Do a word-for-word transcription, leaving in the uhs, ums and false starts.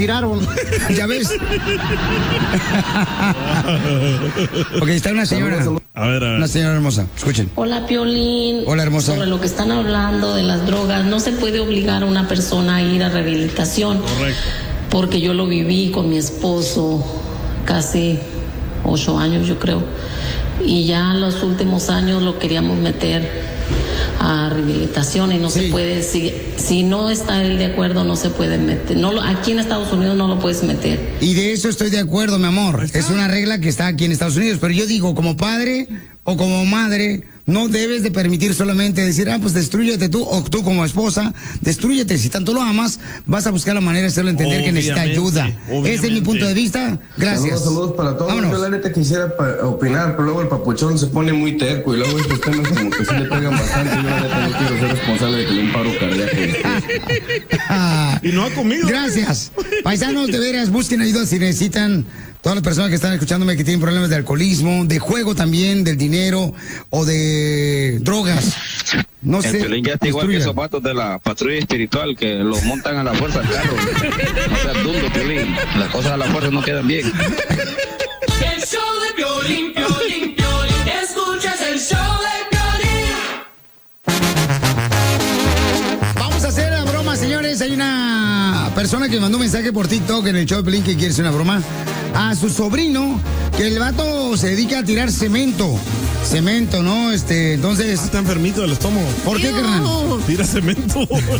tiraron. ¿Ya ves? Ok, está una señora. A ver, a ver. Una señora hermosa. Escuchen. Hola, Piolín. Hola, hermosa. Sobre lo que están hablando de las drogas, no se puede obligar a una persona a ir a rehabilitación. Correcto. Porque yo lo viví con mi esposo casi ocho años, yo creo. Y ya en los últimos años lo queríamos meter a rehabilitación y no Sí. se puede, si, si no está él de acuerdo, no se puede meter. No, lo- aquí en Estados Unidos no lo puedes meter. Y de eso estoy de acuerdo, mi amor. Es una regla que está aquí en Estados Unidos. Pero yo digo, como padre o como madre, no debes de permitir solamente decir, ah, pues destrúyete tú, o tú como esposa, destrúyete. Si tanto lo amas, vas a buscar la manera de hacerlo entender que necesita Obviamente, ayuda. obviamente. Ese es mi punto de vista. Gracias. Saludos, saludos para todos. Vámonos. Yo la neta quisiera pa- opinar, pero luego el papuchón se pone muy terco y luego estos temas como que sí le pegan bastante. Yo la neta no quiero ser responsable de que le dé un paro cardíaco después. Ah, Y no ha comido. Gracias. Paisanos, de veras, busquen ayuda si necesitan. Todas las personas que están escuchándome que tienen problemas de alcoholismo, de juego también, del dinero o de drogas. No El sé. Piolín ya está igual que destruyan. esos vatos de la patrulla espiritual que los montan a la fuerza al carro. No seas dundo, Piolín. Las cosas a la fuerza no quedan bien. El show de Piolín, Piolín, Piolín. Escuchas el show de Piolín. Vamos a hacer la broma, señores. Hay una persona que mandó un mensaje por TikTok en el show de Pelín que quiere hacer una broma a su sobrino, que el vato se dedica a tirar cemento. Cemento, ¿no? Este, entonces. Ah, está enfermito del estómago. ¿Por qué, carnal? Tira cemento.